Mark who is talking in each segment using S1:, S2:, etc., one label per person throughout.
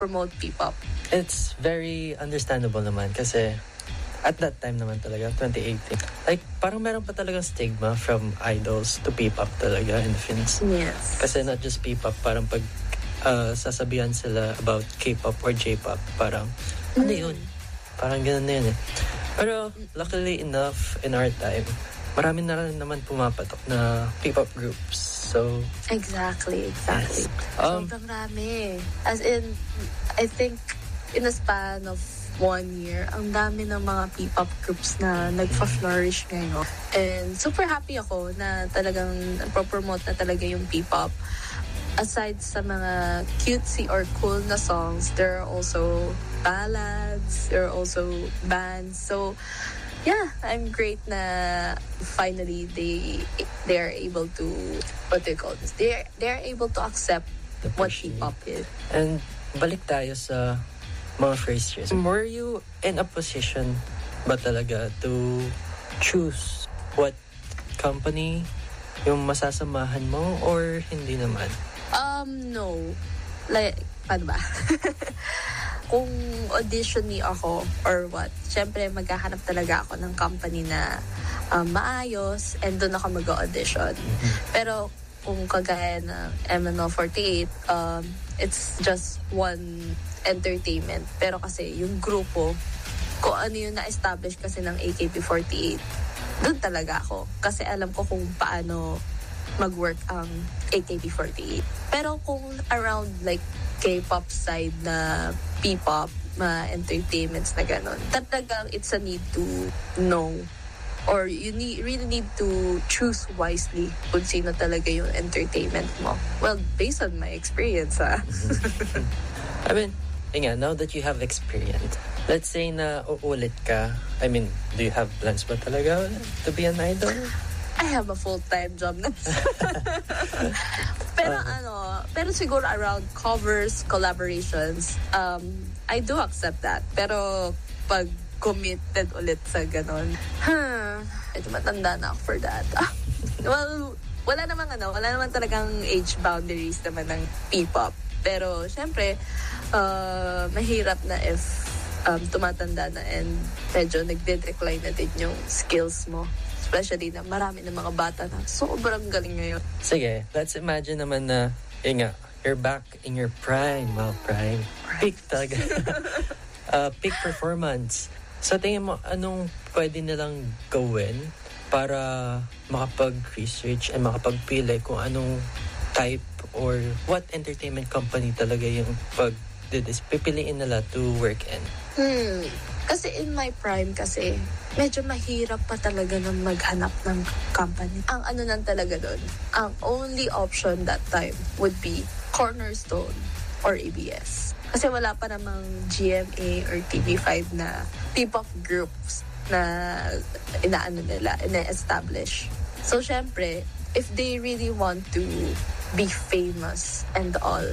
S1: promote P-pop?
S2: It's very understandable naman kasi at that time naman talaga, 2018, like parang meron pa talagang stigma from idols to P-pop talaga in the Philippines.
S1: Yes.
S2: Kasi not just P-pop, parang pag sasabihan sila about K-pop or J-pop, parang ano yun? Parang ganun na yun eh. Pero luckily enough, in our time, marami na rin naman pumapatok na P-pop groups. So,
S1: Exactly.
S2: yes.
S1: Sobrang rami. As in, I think, in a span of 1 year, ang dami ng mga P-pop groups na nagpa-flourish ngayon. And super happy ako na talagang promote na talaga yung P-pop. Aside sa mga cutesy or cool na songs, there are also ballads, there are also bands. So, yeah, I'm great na finally they are able to, what do you call this? They are able to accept what P-pop is.
S2: And balik tayo sa mga first years. Were you in a position ba talaga to choose what company yung masasamahan mo or hindi naman?
S1: No. Like, paano ba? Kung audition ako or what, syempre maghahanap talaga ako ng company na maayos and doon ako mag-audition. Pero kung kagaya ng MNO48, it's just one entertainment. Pero kasi yung grupo, kung ano yung na-establish kasi ng AKB48, doon talaga ako. Kasi alam ko kung paano mag-work ang AKB48. Pero kung around like K-pop side na P-pop, entertainments na gano'n, talagang it's a need to know or you really need to choose wisely kung sino talaga yung entertainment mo. Well, based on my experience, I
S2: mean, now that you have experience, let's say na uulit ka, I mean, do you have plans ba talaga to be an idol?
S1: I have a full-time job na. Pero siguro around covers, collaborations, I do accept that. Pero pag committed ulit sa ganon, medyo matanda na ako for that. Well, wala naman talagang age boundaries naman ng P-pop. Pero syempre, mahirap na if tumatanda na and medyo nagde-decline na din yung skills mo. Especially na marami ng mga bata na sobrang galing ngayon.
S2: Sige, let's imagine naman na, you're back in your prime. Well, prime. Peak talaga. Peak performance. Sa tingin mo, anong pwede nilang gawin para makapag-research and makapagpili kung anong type or what entertainment company talaga yung pipiliin nila to work in?
S1: Kasi in my prime kasi, medyo mahirap pa talaga na maghanap ng company. Ang ano nan talaga doon, ang only option that time would be Cornerstone or ABS. Kasi wala pa namang GMA or TV5 na P-pop groups na ina-establish. So, syempre, if they really want to be famous and all,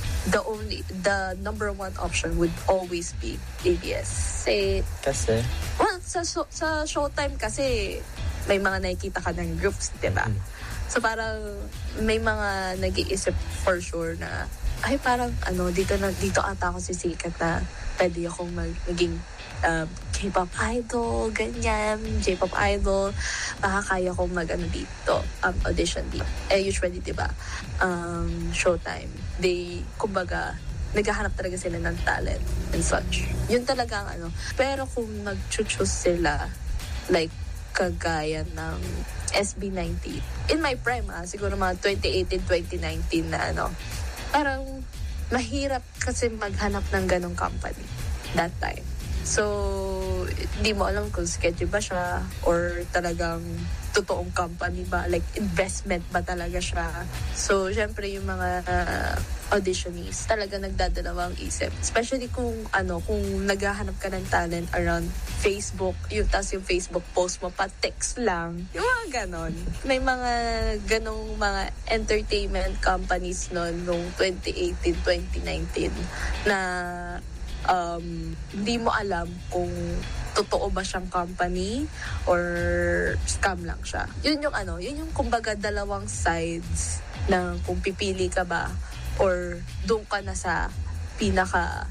S1: the number one option would always be ABS.
S2: Kasi?
S1: Well, sa Showtime kasi may mga nakikita ka ng groups, diba? So parang may mga nag-iisip for sure na ay parang dito ata ako sisikat na pwede akong maging K-pop idol, ganyan, J-pop idol, baka kaya kong dito, audition dito. Usually, diba, Showtime, kumbaga, naghahanap talaga sila ng talent and such. Yun talaga ang Pero kung mag-choose sila, like, kagaya ng SB19, in my prime, siguro mga 2018, 2019 na parang mahirap kasi maghanap ng ganong company that time. So, hindi mo alam kung sketchy ba siya or talagang totoong company ba, like investment ba talaga siya. So, syempre yung mga auditionees talaga nagdadalawang isip. Especially kung naghahanap ka ng talent around Facebook, yung Facebook post mo pa text lang. Yung mga ganon. May mga ganong mga entertainment companies noong 2018, 2019 na hindi mo alam kung totoo ba siyang company or scam lang siya. Yun yung kumbaga dalawang sides ng kung pipili ka ba or doon ka na sa pinaka